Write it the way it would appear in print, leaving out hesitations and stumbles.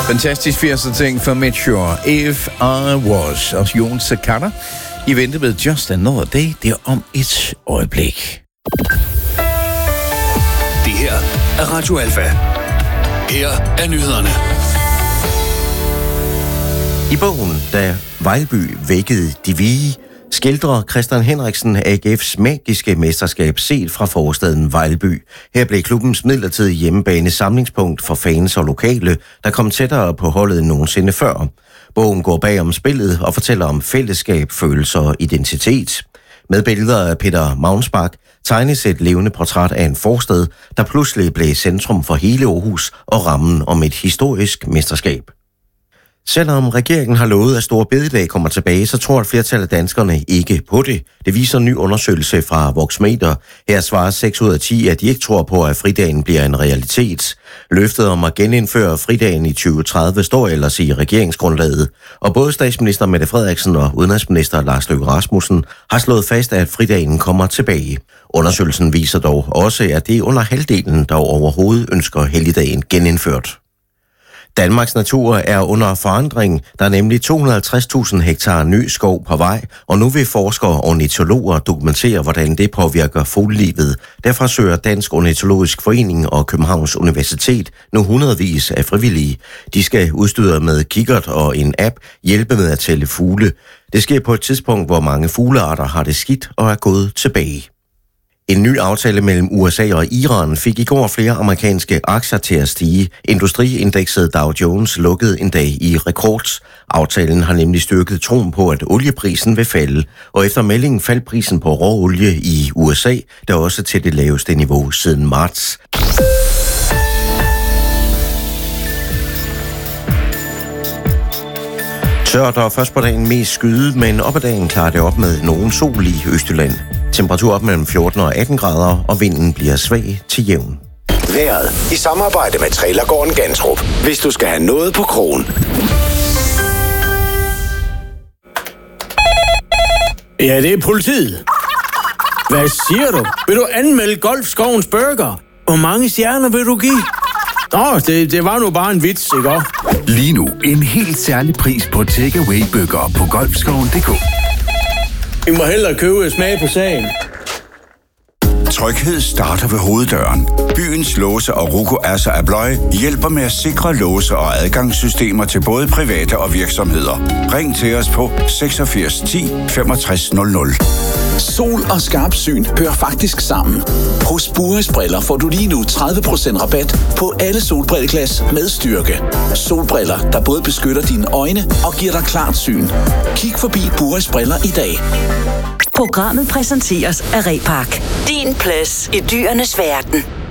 Fantastisk 80'er ting fra Mature. If I Was og Jon Sakata. I venter med Just Another Day. Det er om et øjeblik. Det her er Radio Alfa. Her er nyhederne. I bogen, da Vejlby vækkede de vige, skildrer Christian Henriksen AGF's magiske mesterskab set fra forstaden Vejlby. Her blev klubbens midlertidige hjemmebane samlingspunkt for fans og lokale, der kom tættere på holdet nogensinde før. Bogen går bag om spillet og fortæller om fællesskab, følelser og identitet. Med billeder af Peter Maunsbach tegnes et levende portræt af en forstad, der pludselig blev centrum for hele Aarhus og rammen om et historisk mesterskab. Selvom regeringen har lovet, at Store Bededag kommer tilbage, så tror et flertal af danskerne ikke på det. Det viser en ny undersøgelse fra Voxmeter. Her svarer 6 ud af 10, at de ikke tror på, at fridagen bliver en realitet. Løftet om at genindføre fridagen i 2030 står ellers i regeringsgrundlaget. Og både statsminister Mette Frederiksen og udenrigsminister Lars Løkke Rasmussen har slået fast, at fridagen kommer tilbage. Undersøgelsen viser dog også, at det er under halvdelen, der overhovedet ønsker helligdagen genindført. Danmarks natur er under forandring. Der er nemlig 250.000 hektar ny skov på vej, og nu vil forskere og ornitologer dokumentere, hvordan det påvirker fuglelivet. Derfor søger Dansk Ornitologisk Forening og Københavns Universitet nu hundredvis af frivillige. De skal udstyret med kikkert og en app hjælpe med at tælle fugle. Det sker på et tidspunkt, hvor mange fuglearter har det skidt og er gået tilbage. En ny aftale mellem USA og Iran fik i går flere amerikanske aktier til at stige. Industriindekset Dow Jones lukkede en dag i rekord. Aftalen har nemlig styrket troen på, at olieprisen vil falde. Og efter meldingen faldt prisen på råolie i USA, der også til det laveste niveau siden marts. Tørt og først på dagen mest skyde, men op ad dagen klarer det op med nogen sol i Østjylland. Temperatur op mellem 14 og 18 grader, og vinden bliver svag til jævn. Vejret i samarbejde med Trailergården Gantrup. Hvis du skal have noget på krogen. Ja, det er politiet. Hvad siger du? Vil du anmelde Golfskovens Burger? Hvor mange stjerner vil du give? Det var nu bare en vits, ikke også? Lige nu en helt særlig pris på takeaway-burger på golfskoven.dk. I må hellere købe smag på sagen. Tryghed starter ved hoveddøren. Byens låse- og Ruco-Asser Abloy hjælper med at sikre låse- og adgangssystemer til både private og virksomheder. Ring til os på 86 10 65 00. Sol og skarp syn hører faktisk sammen. Hos Buris Briller får du lige nu 30% rabat på alle solbrilleglas med styrke. Solbriller, der både beskytter dine øjne og giver dig klart syn. Kig forbi Buris Briller i dag. Programmet præsenteres af Repark. Din plads i dyrenes verden.